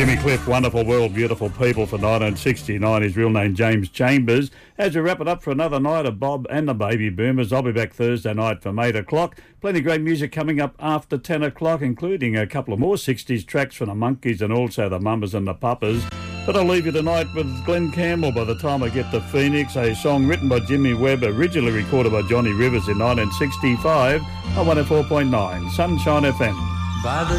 Jimmy Cliff, Wonderful World, Beautiful People for 1969. His real name, James Chambers. As we wrap it up for another night of Bob and the Baby Boomers, I'll be back Thursday night from 8 o'clock. Plenty of great music coming up after 10 o'clock, including a couple of more 60s tracks from the Monkees and also the Mamas and the Papas. But I'll leave you tonight with Glenn Campbell by the time I get to Phoenix, a song written by Jimmy Webb, originally recorded by Johnny Rivers in 1965 on 104.9 Sunshine FM. By the